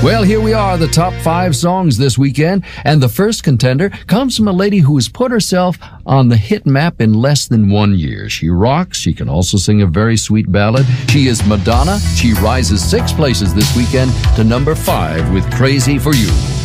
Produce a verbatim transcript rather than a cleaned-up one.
Well, here we are, the top five songs this weekend. And the first contender comes from a lady who has put herself on the hit map in less than one year. She rocks. She can also sing a very sweet ballad. She is Madonna. She rises six places this weekend to number five with Crazy for You.